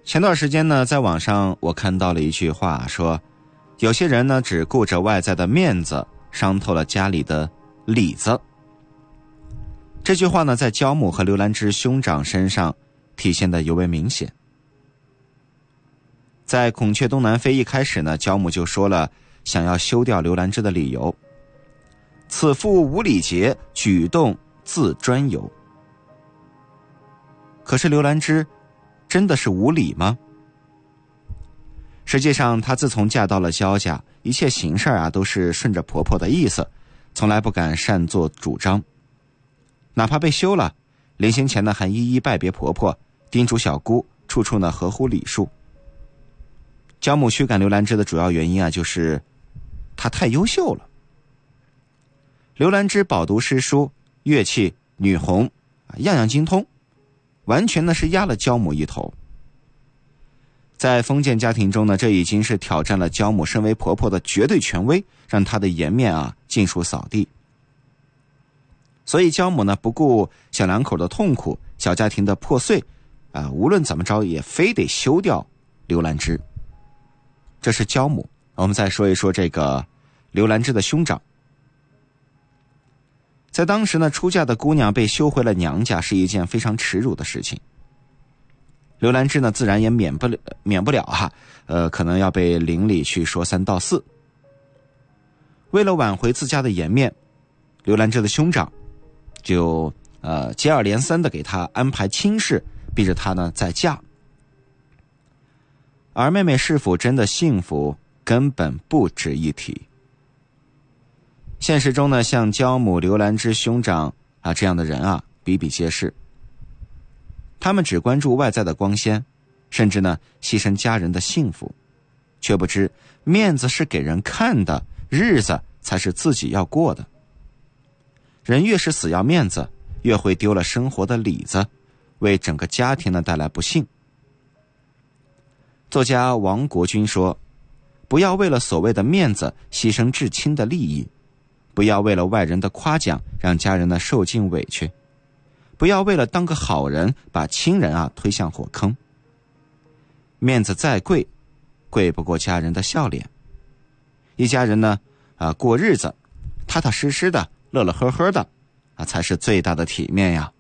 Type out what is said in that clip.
前段时间呢，在网上我看到了一句话，说有些人呢只顾着外在的面子，伤透了家里的里子。这句话呢，在焦母和刘兰芝兄长身上体现得尤为明显。在孔雀东南飞一开始呢，焦母就说了想要休掉刘兰芝的理由：此妇无礼节，举动自专有。可是刘兰芝真的是无礼吗？实际上她自从嫁到了焦家，一切行事啊都是顺着婆婆的意思，从来不敢擅作主张。哪怕被休了，临行前呢还一一拜别婆婆，叮嘱小姑处处呢合乎礼数。焦母驱赶刘兰芝的主要原因啊，就是她太优秀了。刘兰芝饱读诗书，乐器、女红样样精通，完全呢是压了焦母一头。在封建家庭中呢，这已经是挑战了焦母身为婆婆的绝对权威，让她的颜面啊尽数扫地。所以焦母呢不顾小两口的痛苦，小家庭的破碎无论怎么着也非得休掉刘兰芝。这是焦母。我们再说一说这个刘兰芝的兄长。在当时呢，出嫁的姑娘被休回了娘家是一件非常耻辱的事情。刘兰芝呢自然也免不了可能要被邻里去说三道四。为了挽回自家的颜面，刘兰芝的兄长就接二连三的给她安排亲事，逼着她呢再嫁。而妹妹是否真的幸福，根本不值一提。现实中呢，像焦母、刘兰芝兄长这样的人比比皆是。他们只关注外在的光鲜，甚至呢牺牲家人的幸福，却不知面子是给人看的，日子才是自己要过的。人越是死要面子，越会丢了生活的里子，为整个家庭呢带来不幸。作家王国军说，不要为了所谓的面子牺牲至亲的利益，不要为了外人的夸奖让家人呢受尽委屈，不要为了当个好人把亲人推向火坑。面子再贵，贵不过家人的笑脸。一家人呢过日子踏踏实实的，乐乐呵呵的才是最大的体面呀。